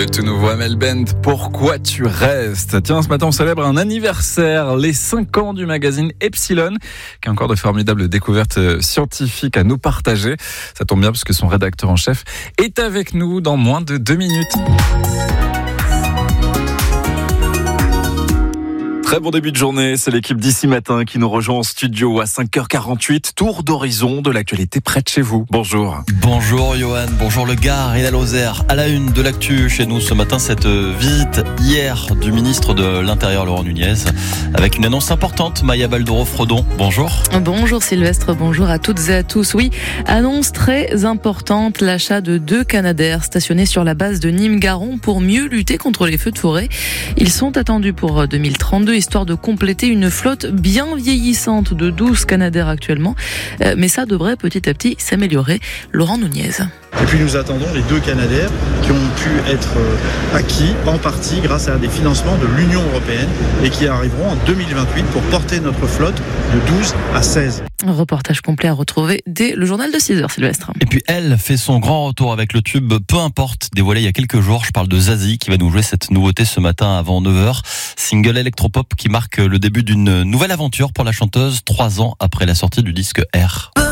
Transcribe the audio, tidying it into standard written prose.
Le tout nouveau Amel Bent, Pourquoi tu restes? Tiens, ce matin, on célèbre un anniversaire, les 5 ans du magazine Epsilon, qui a encore de formidables découvertes scientifiques à nous partager. Ça tombe bien parce que son rédacteur en chef est avec nous dans moins de 2 minutes. Très bon début de journée, c'est l'équipe d'ici matin qui nous rejoint en studio à 5h48. Tour d'horizon de l'actualité près de chez vous. Bonjour. Bonjour Johan, bonjour le Gard et la Lozère. À la une de l'actu chez nous ce matin, cette visite hier du ministre de l'Intérieur Laurent Nunez avec une annonce importante. Maya Baldoro-Frodon, bonjour. Bonjour Sylvestre, bonjour à toutes et à tous. Oui, annonce très importante, l'achat de 2 Canadair stationnés sur la base de Nîmes-Garons pour mieux lutter contre les feux de forêt. Ils sont attendus pour 2032, histoire de compléter une flotte bien vieillissante de 12 Canadair actuellement. Mais ça devrait petit à petit s'améliorer. Laurent Nunez. Et puis nous attendons les 2 Canadair qui ont pu être acquis en partie grâce à des financements de l'Union européenne et qui arriveront en 2028 pour porter notre flotte de 12 à 16. Un reportage complet à retrouver dès le journal de 6h, Sylvestre. Et puis elle fait son grand retour avec le tube Peu importe, dévoilé il y a quelques jours. Je parle de Zazie qui va nous jouer cette nouveauté ce matin avant 9h. Single électropop qui marque le début d'une nouvelle aventure pour la chanteuse 3 ans après la sortie du disque R.